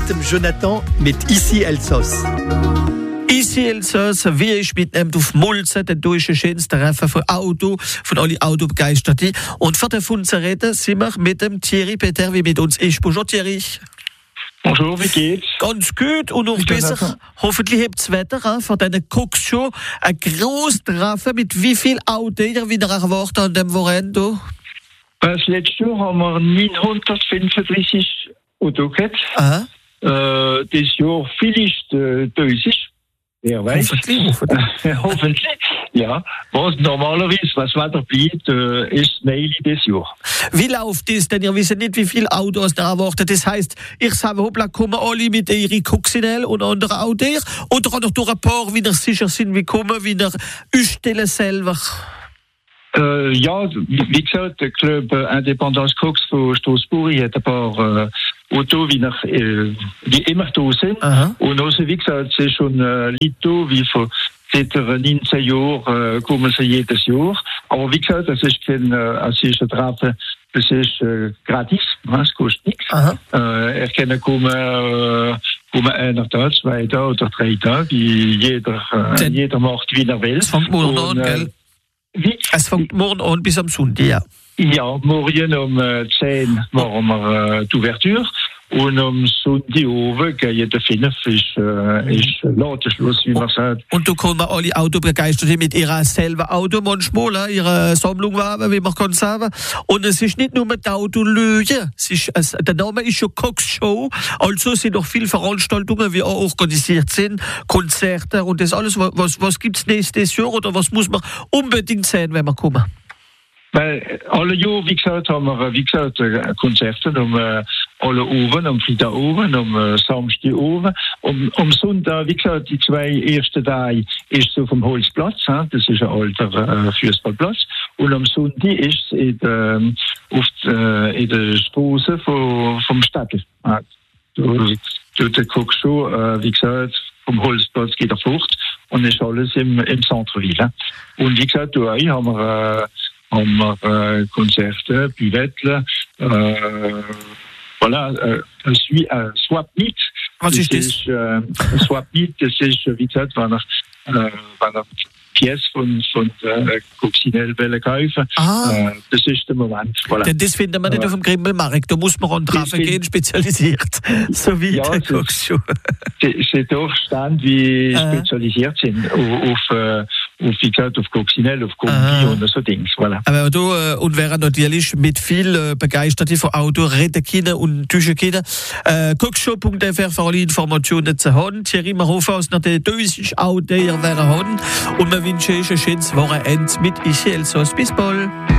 mit dem Jonathan mit Ici Elsass. Ici Elsass, wie ich mitnehmt auf Mulzen, den deutschen schönsten Treffen von alle Autobegeisterten. Und für davon zu reden, sind wir mit dem Thierry Peter, wie mit uns ist. Bonjour Thierry. Bonjour, wie geht's? Ganz gut und noch besser. Hoffentlich habt ihr das Wetter für diese Cook-Show. Ein grosses Treffen mit wie viel Autos ihr wieder erwartet an dem Wochenende? Das letzte Jahr haben wir 935 Autos gehabt. Aha. Das Jahr vielleicht 1000. Wer weiß. Hoffentlich, ja. Was normalerweise, was Wetter bleibt, ist Maili das Jahr. Wie läuft das denn? Ihr wisst nicht, wie viele Autos da erwartet. Das heisst, ich sage, hoppla, kommen alle mit ihren Coccinelle und anderen Autos? Oder auch noch durch ein paar, wie ihr sicher sind, wie kommen, wie ihr ausstellen selber? Ja, wie gesagt, der Club Independance Cox von Straßburg hat ein paar Autos, wie immer da sind. Aha. Und also, wie gesagt, es ist schon Leute wie von seit 19 Jahren kommen sie jedes Jahr. Aber wie gesagt, das ist kein ein Treffen, das ist gratis, es kostet nichts. Er kann kommen einer Tag, 2 Tage oder 3 Tage, jeder macht, wie er will. Es fängt morgen an, gell? Wie? Es fängt morgen an bis am Sonntag, ja. Ja, morgen um 10 machen wir die Ouverture. Und am Sonntag oben geht der 5 ist Ladenschluss, wie man sagt. Und da kommen alle Autobegeisterte mit ihrer selben Auto manchmal, ihre Sammlung haben, wie man kann sagen. Und es ist nicht nur mit Autolöje. Der Name ist schon Cox Show. Also sind noch viele Veranstaltungen, die auch organisiert sind, Konzerte und das alles. Was gibt's nächstes Jahr oder was muss man unbedingt sehen, wenn wir kommen? Weil alle Jahre, wie gesagt, haben wir Konzerte alle oben, am Freitag oben, am Samstag oben. Am Sonntag, wie gesagt, die 2 ersten Tage ist so vom Holzplatz, das ist ein alter Fußballplatz. Und am Sonntag ist es in der Straße vom Stadel. Dort guckst du, wie gesagt, vom Holzplatz geht er fort und ist alles im Centre-Ville. Und wie gesagt, da haben wir Konzerte, Billetten, voilà, Swap Meet. Was ist das? Swap Meet, das ist, wie gesagt, wenn er Pièce von Coccinelle kaufen. Das ist der Moment. Voilà. Das findet man nicht auf dem Grimmelmarkt. Da muss man an Treffen gehen, spezialisiert. So wie der Cox-Show. C'est doch Stand, wie spezialisiert sind auf wie gesagt, auf Coccinelle, auf Kombi und so Dings. Voilà. Aber du, und wäre natürlich mit viel Begeisterten von Auto reden können und tüchen können. Coxshow.fr für alle Informationen zu haben. Thierry, wir hoffen, dass noch die 1000 Autos wären haben. Und wir wünschen euch ein schönes Wochenende mit Ici Elsass. Bis bald.